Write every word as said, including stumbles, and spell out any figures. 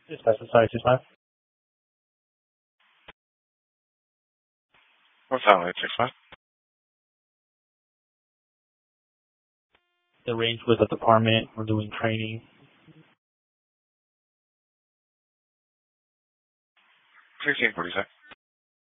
Dispatch Society six five. What's that like, six five? The range with the department. We're doing training. sixteen forty-six.